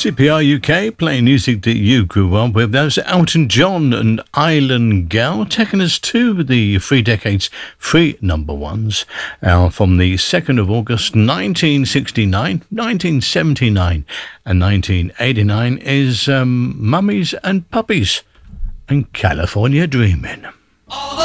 CPR UK, playing music that you grew up with. That was Elton John and Island Girl, taking us to the 3 decades, 3 number ones. From the 2nd of August 1969, 1979 and 1989 is Mummies and Puppies and California Dreamin'.